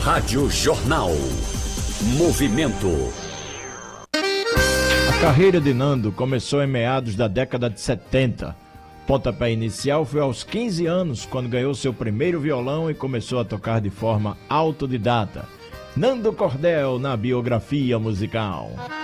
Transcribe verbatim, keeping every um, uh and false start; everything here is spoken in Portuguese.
Rádio Jornal. Movimento. A carreira de Nando começou em meados da década de setenta. O pontapé inicial foi aos quinze anos, quando ganhou seu primeiro violão e começou a tocar de forma autodidata. Nando Cordel na biografia musical.